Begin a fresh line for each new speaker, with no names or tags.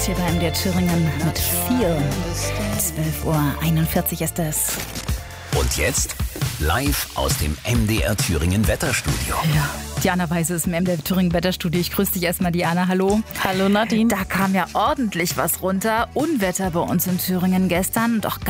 Hier bei MDR Thüringen mit 4. 12:41 Uhr ist es.
Und jetzt live aus dem MDR Thüringen Wetterstudio.
Ja, Diana Weise ist im MDR Thüringen Wetterstudio. Ich grüße dich erstmal, Diana. Hallo.
Hallo Nadine.
Da kam ja ordentlich was runter. Unwetter bei uns in Thüringen gestern. Doch